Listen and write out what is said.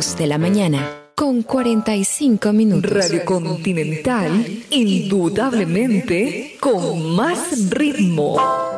2 de la mañana, con 45 minutos. Radio Continental, indudablemente con más ritmo.